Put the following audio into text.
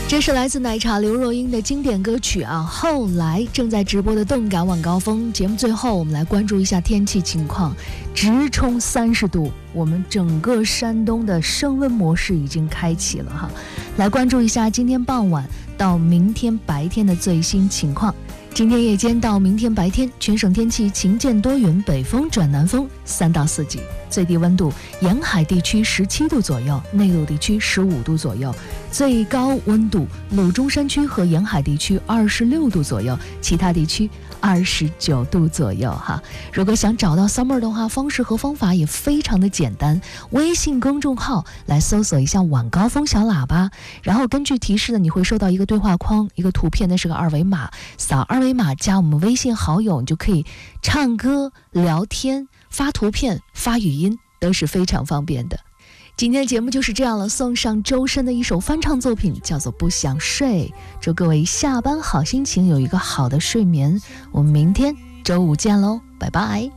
这是来自奶茶刘若英的经典歌曲啊。后来正在直播的动感晚高峰节目，最后我们来关注一下天气情况，直冲30度，我们整个山东的升温模式已经开启了哈。来关注一下今天傍晚到明天白天的最新情况。今天夜间到明天白天，全省天气晴间多云，北风转南风3到4级，最低温度沿海地区17度左右，内陆地区15度左右，最高温度鲁中山区和沿海地区26度左右，其他地区29度左右哈。如果想找到 Summer 的话，方式和方法也非常的简单，微信公众号来搜索一下晚高峰小喇叭，然后根据提示呢，你会收到一个对话框，一个图片，那是个二维码，扫二维码加我们微信好友，你就可以唱歌、聊天、发图片、发语音，都是非常方便的。今天的节目就是这样了，送上周深的一首翻唱作品，叫做《不想睡》。祝各位下班好心情，有一个好的睡眠。我们明天周五见喽，拜拜。